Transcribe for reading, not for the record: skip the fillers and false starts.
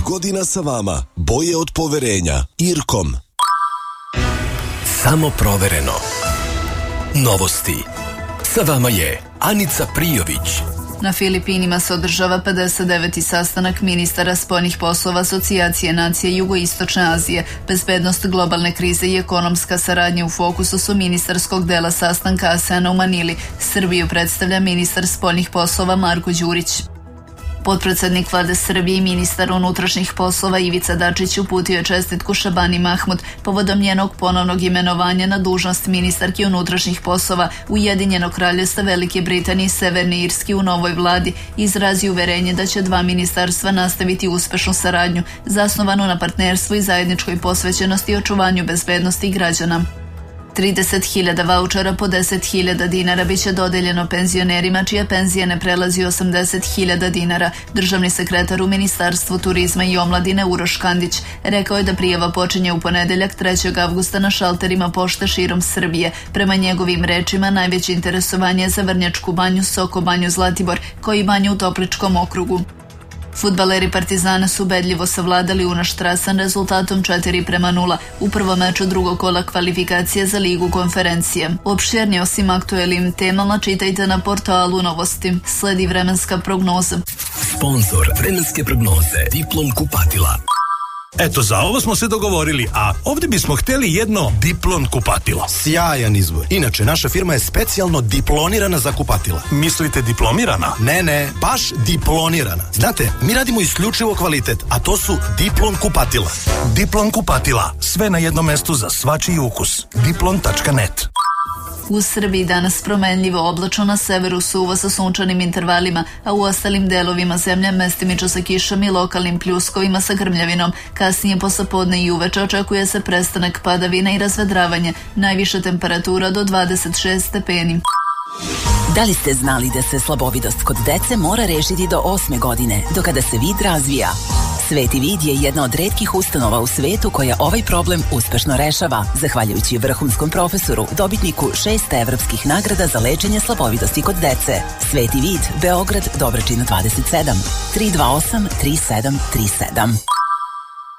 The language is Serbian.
godina sa vama. Bolje od poverenja. Irkom. Samo provereno. Novosti. Sa vama je Anica Prijović. Na Filipinima se održava 59. sastanak ministara spoljnih poslova Asocijacije nacije Jugoistočne Azije. Bezbednost, globalne krize i ekonomska saradnja u fokusu su ministarskog dela sastanka ASEAN-a u Manili. Srbiju predstavlja ministar spoljnih poslova Marko Đurić. Potpredsednik vlade Srbije i ministar unutrašnjih poslova Ivica Dačić uputio je čestitku Šabani Mahmud povodom njenog ponovnog imenovanja na dužnost ministarke unutrašnjih poslova Ujedinjenog kraljevstva Velike Britanije i Severne Irske u novoj vladi i izrazio uverenje da će dva ministarstva nastaviti uspešnu saradnju zasnovanu na partnerstvu i zajedničkoj posvećenosti i očuvanju bezbednosti građana. 30.000 vaučera po 10.000 dinara biće dodeljeno penzionerima čija penzija ne prelazi 80.000 dinara. Državni sekretar u Ministarstvu turizma i omladine Uroš Kandić rekao je da prijava počinje u ponedeljak 3. avgusta na šalterima pošte širom Srbije. Prema njegovim rečima najveće interesovanje je za Vrnjačku banju, Soko banju Zlatibor, koji banju u Topličkom okrugu. Fudbaleri Partizana su ubedljivo savladali Unaštrasan rezultatom 4:0 u prvom meču drugog kola kvalifikacije za Ligu konferencije. Opširnije osim aktuelnim temama čitajte na portalu Novosti. Sledi vremenska prognoza. Sponzor vremenske prognoze Diplom kupatila. Eto, za ovo smo se dogovorili, a ovdje bismo htjeli jedno Diplon kupatilo. Sjajan izbor. Inače, naša firma je specijalno diplonirana za kupatila. Mislite diplomirana? Ne, baš diplonirana. Znate, mi radimo isključivo kvalitet, a to su Diplon kupatila. Diplon kupatila, sve na jednom mestu za svačiji ukus. Diplon.net. U Srbiji danas promenljivo oblačno, na severu suvo sa sunčanim intervalima, a u ostalim delovima zemlje mestimično sa kišom i lokalnim pljuskovima sa grmljavinom. Kasnije poslepodne i uveče očekuje se prestanak padavina i razvedravanje. Najviša temperatura do 26 stepeni. Da li ste znali da se slabovidost kod dece mora rešiti do 8. godine, do kada se vid razvija? Sveti vid je jedna od retkih ustanova u svetu koja ovaj problem uspešno rešava, zahvaljujući vrhunskom profesoru, dobitniku 6 evropskih nagrada za lečenje slabovidosti kod dece. Sveti vid, Beograd, Dobračina 27, 328 3737.